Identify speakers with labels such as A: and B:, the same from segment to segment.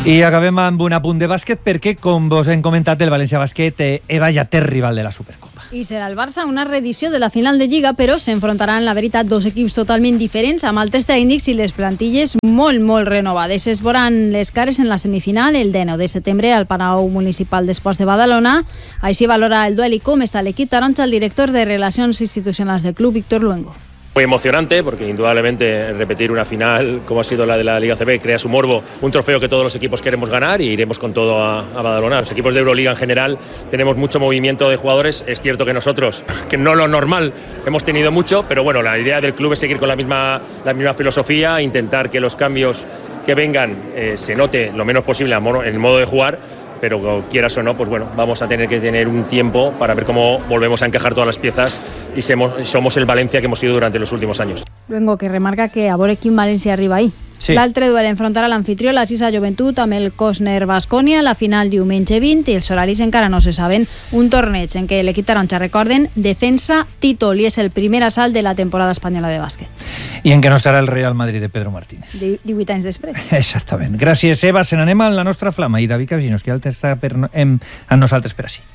A: I acabem amb un apunt de bàsquet perquè, com vos hem comentat, el València Bàsquet va ja té rival de la Supercopa.
B: I serà el Barça una reedició de la final de Lliga, però s'enfrontaran, la veritat, dos equips totalment diferents, amb altres tècnics i les plantilles molt renovades. Es veuran les cares en la semifinal el 19 de setembre al Palau Municipal d'Esports de Badalona. Així valora el duel i com està l'equip taronja el director de Relacions Institucionals del club, Víctor Luengo.
C: Muy emocionante porque indudablemente repetir una final como ha sido la de la Liga CB crea su morbo, un trofeo que todos los equipos queremos ganar y iremos con todo a Badalona. Los equipos de Euroliga en general tenemos mucho movimiento de jugadores, es cierto que nosotros, que no lo normal, hemos tenido mucho, pero bueno, la idea del club es seguir con la misma filosofía, intentar que los cambios que vengan se note lo menos posible en el modo de jugar, pero quieras o no, pues bueno, vamos a tener que tener un tiempo para ver cómo volvemos a encajar todas las piezas y somos el Valencia que hemos sido durante los últimos años.
B: Luego que remarca que a veure quin València arriba ahí. Sí. L'altre duel enfrontarà l'anfitrió, la Sisa Joventut, amb el Cosner Baskonia, la final diumenge 20, i els horaris encara no se saben. Un torneig en què l'equip taronja, recorden, defensa títol i és el primer assalt de la temporada espanyola de bàsquet.
A: I en què no estarà el Real Madrid de Pedro Martínez.
B: 18 anys després.
A: Exactament. Gràcies, Eva. Se n'anem a la nostra flama. I David Casinos, que ja està amb nosaltres per així.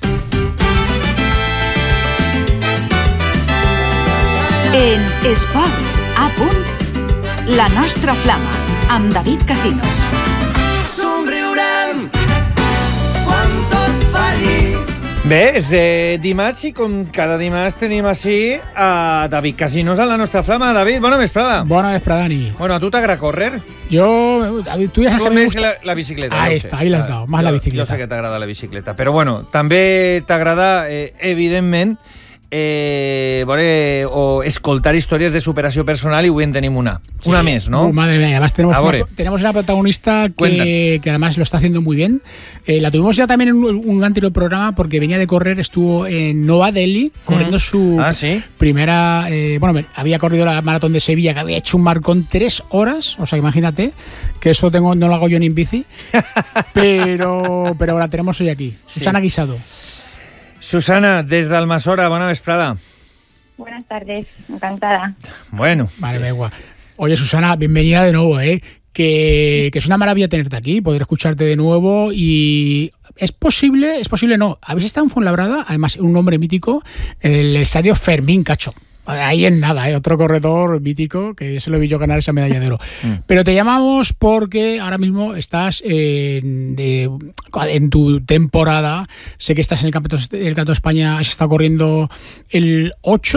D: En Esports a punt, la nostra flama, amb David Casinos.
E: Somriurem quan tot falli.
A: Bé, és dimarts i com cada dimarts tenim així a David Casinos a la nostra flama. David, bona vesprada.
F: Bona vesprada, Dani.
A: Bueno, ¿a tú te agrada correr?
F: Yo, tú ya
A: sabes que me gusta la bicicleta.
F: Ahí está, ahí l'has dado, más la bicicleta.
A: Yo sé que t'agrada la bicicleta, però bueno, també t'agrada, evidentment, o escoltar històries de superació personal, y hoy en tenim una més, ¿no?
F: Madre mía, además tenemos una protagonista que además lo está haciendo muy bien. La tuvimos ya también en un anterior programa porque venía de correr, estuvo en Nova Delhi corriendo su primera, había corrido la maratón de Sevilla, que había hecho un marcón 3 horas, o sea, imagínate, que eso no lo hago yo ni en bici, pero la tenemos hoy aquí. Susana Guisado.
A: Susana, desde Almasora, buena vesprada.
G: Buenas tardes, encantada.
A: Bueno.
F: Vale, venga. Oye, Susana, bienvenida de nuevo, que es una maravilla tenerte aquí, poder escucharte de nuevo y es posible no. Habéis estado en Fuenlabrada, además un nombre mítico, el estadio Fermín Cacho. Ahí en nada, otro corredor mítico que se lo vi yo ganar esa medalla de oro. Pero te llamamos porque ahora mismo estás en tu temporada. Sé que estás en el Campeonato de España, has estado corriendo el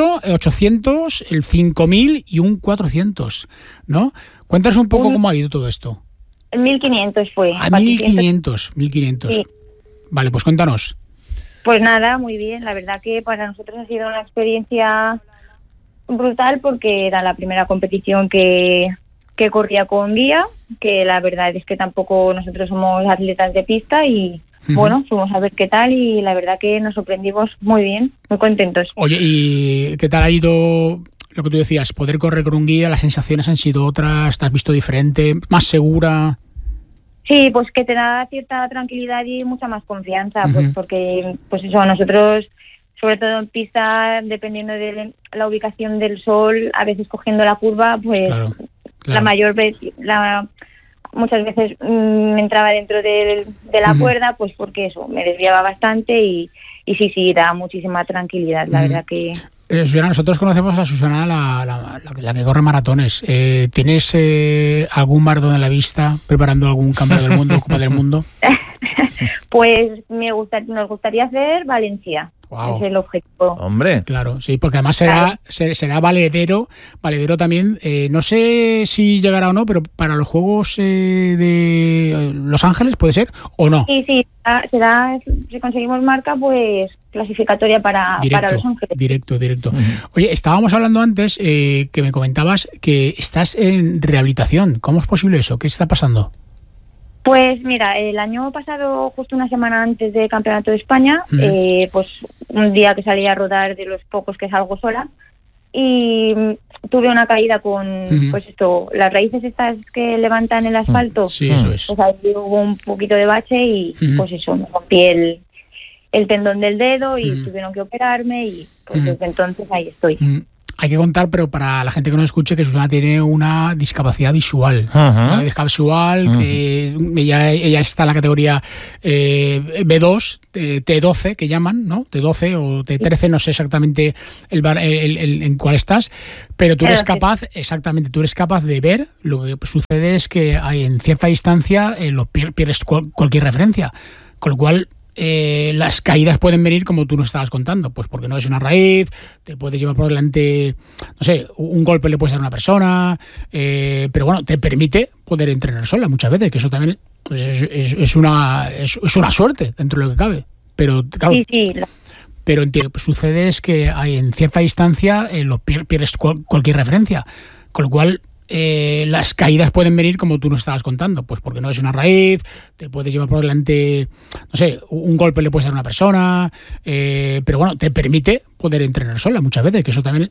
F: 800, el 5000 y un 400, ¿no? Cuéntanos un poco cómo ha ido todo esto.
G: El 1500 fue.
F: 1500. Sí. Vale, pues cuéntanos.
G: Pues nada, muy bien. La verdad que para nosotros ha sido una experiencia brutal porque era la primera competición que corría con guía, que la verdad es que tampoco nosotros somos atletas de pista y bueno, fuimos a ver qué tal y la verdad que nos sorprendimos muy bien, muy contentos.
F: Oye, ¿y qué tal ha ido lo que tú decías, poder correr con un guía? ¿Las sensaciones han sido otras? ¿Te has visto diferente? ¿Más segura?
G: Sí, pues que te da cierta tranquilidad y mucha más confianza, pues porque pues eso, a nosotros, sobre todo en pista, dependiendo de la ubicación del sol, a veces cogiendo la curva, pues claro. La mayor vez, muchas veces me entraba dentro de la cuerda, pues porque eso, me desviaba bastante y sí, da muchísima tranquilidad, la verdad que...
F: Susana, nosotros conocemos a Susana, la que corre maratones. ¿Tienes algún maratón en la vista preparando algún campeonato del mundo, Copa del Mundo?
G: Pues nos gustaría hacer Valencia. Wow. Es el objetivo.
A: Hombre.
F: Claro, sí, porque además será valedero también. No sé si llegará o no, pero para los Juegos de Los Ángeles, ¿puede ser? ¿O no?
G: Sí, será, si conseguimos marca, pues clasificatoria para Los Ángeles.
F: Directo. Oye, estábamos hablando antes que me comentabas que estás en rehabilitación. ¿Cómo es posible eso? ¿Qué está pasando?
G: Pues mira, el año pasado, justo una semana antes del Campeonato de España, pues un día que salí a rodar, de los pocos que salgo sola, y tuve una caída con, pues esto, las raíces estas que levantan el asfalto.
F: Sí, eso es.
G: Pues ahí hubo un poquito de bache y pues eso, me rompí el tendón del dedo y tuvieron que operarme y pues desde entonces ahí estoy.
F: hay que contar, pero para la gente que no escuche, que Susana tiene una discapacidad visual. Una discapacidad visual, que ella está en la categoría B2, T12, que llaman, ¿no? T12 o T13, no sé exactamente en cuál estás, pero tú eres capaz, exactamente, tú eres capaz de ver. Lo que sucede es que hay, en cierta distancia pierdes cualquier referencia, con lo cual las caídas pueden venir como tú nos estabas contando, pues porque no es una raíz, te puedes llevar por delante, no sé, un golpe le puedes dar a una persona, pero bueno, te permite poder entrenar sola muchas veces, que eso también pues, es una suerte dentro de lo que cabe, pero claro, pero lo que sucede es que hay, en cierta distancia pierdes cualquier referencia, con lo cual las caídas pueden venir como tú nos estabas contando, pues porque no es una raíz, te puedes llevar por delante, no sé, un golpe le puedes dar a una persona, pero bueno, te permite poder entrenar sola muchas veces, que eso también